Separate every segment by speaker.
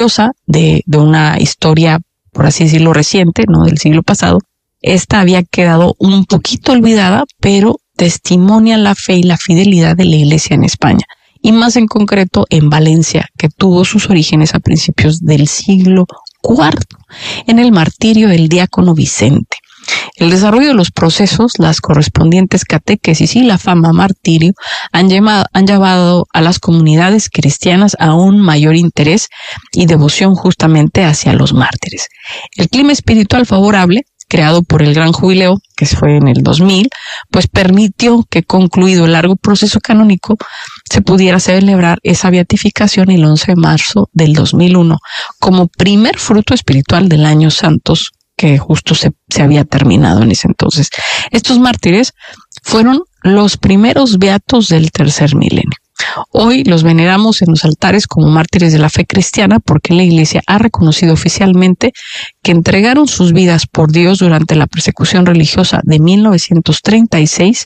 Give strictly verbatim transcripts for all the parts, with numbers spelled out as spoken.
Speaker 1: religiosa de, de una historia, por así decirlo, reciente, ¿no? Del siglo pasado. Esta había quedado un poquito olvidada, pero testimonia la fe y la fidelidad de la Iglesia en España, y más en concreto en Valencia, que tuvo sus orígenes a principios del siglo cuarto, en el martirio del diácono Vicente. El desarrollo de los procesos, las correspondientes catequesis y la fama martirio han, llamado, han llevado a las comunidades cristianas a un mayor interés y devoción justamente hacia los mártires. El clima espiritual favorable, creado por el Gran Jubileo, que fue en el dos mil, pues permitió que, concluido el largo proceso canónico, se pudiera celebrar esa beatificación el once de marzo del dos mil uno como primer fruto espiritual del año Santos, que justo se, se había terminado en ese entonces. Estos mártires fueron los primeros beatos del tercer milenio. Hoy los veneramos en los altares como mártires de la fe cristiana porque la Iglesia ha reconocido oficialmente que entregaron sus vidas por Dios durante la persecución religiosa de mil novecientos treinta y seis.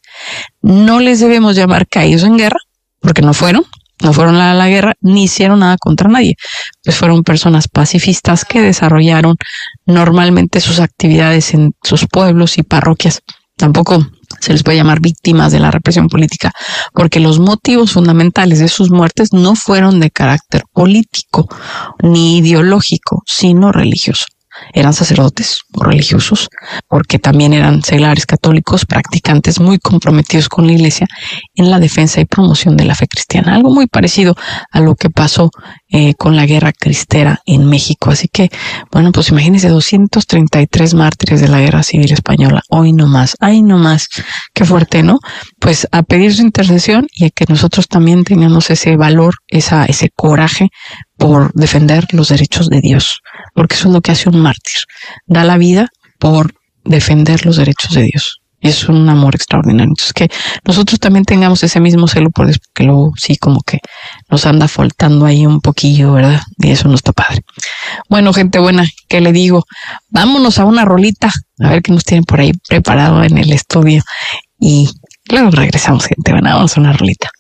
Speaker 1: No les debemos llamar caídos en guerra, porque no fueron, no fueron a la guerra, ni hicieron nada contra nadie, pues fueron personas pacifistas que desarrollaron normalmente sus actividades en sus pueblos y parroquias. Tampoco se les puede llamar víctimas de la represión política, porque los motivos fundamentales de sus muertes no fueron de carácter político ni ideológico, sino religioso. Eran sacerdotes o religiosos, porque también eran seglares católicos, practicantes muy comprometidos con la Iglesia en la defensa y promoción de la fe cristiana. Algo muy parecido a lo que pasó eh, con la guerra cristera en México. Así que, bueno, pues imagínense, doscientos treinta y tres mártires de la Guerra Civil Española. Hoy no más, ay no más, qué fuerte, ¿no? Pues a pedir su intercesión y a que nosotros también tengamos ese valor, esa, ese coraje por defender los derechos de Dios, porque eso es lo que hace un mártir, da la vida por defender los derechos de Dios. Es un amor extraordinario. Entonces, que nosotros también tengamos ese mismo celo por Dios, porque luego sí como que nos anda faltando ahí un poquillo, ¿verdad? Y eso no está padre. Bueno, gente buena, ¿qué le digo? Vámonos a una rolita, a ver qué nos tienen por ahí preparado en el estudio. Y luego regresamos, gente buena, vamos a una rolita.